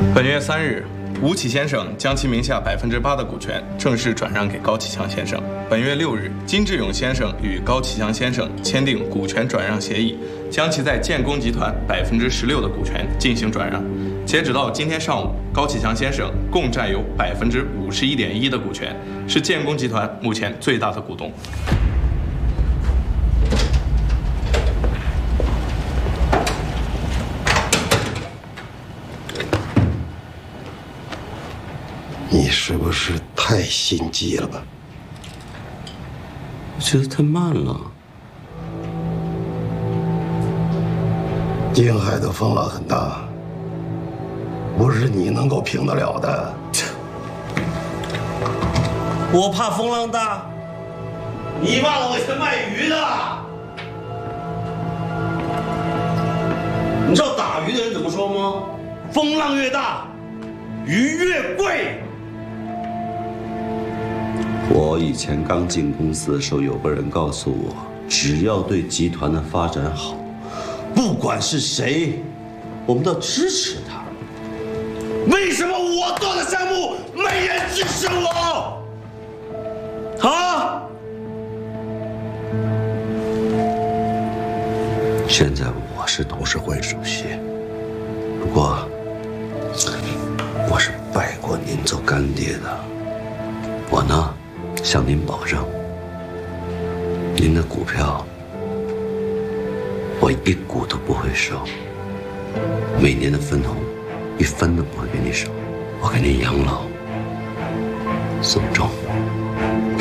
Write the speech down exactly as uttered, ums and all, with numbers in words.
本月三日，吴启先生将其名下百分之八的股权正式转让给高启强先生。本月六日，金志勇先生与高启强先生签订股权转让协议，将其在建工集团百分之十六的股权进行转让。截止到今天上午，高启强先生共占有百分之五十一点一的股权，是建工集团目前最大的股东。 你是不是太心急了吧？ 我觉得太慢了。 京海的风浪很大，不是你能够平得了的。 我怕风浪大，你忘了我是卖鱼的。你知道打鱼的人怎么说吗？风浪越大，鱼越贵。 我以前刚进公司的时候，有个人告诉我，只要对集团的发展好，不管是谁，我们都要支持他。为什么我做的项目没人支持我？啊！现在我是董事会主席，不过我是拜过您做干爹的，我呢？ 向您保证，您的股票我一股都不会收，每年的分红一分都不会给你收，我给您养老送终。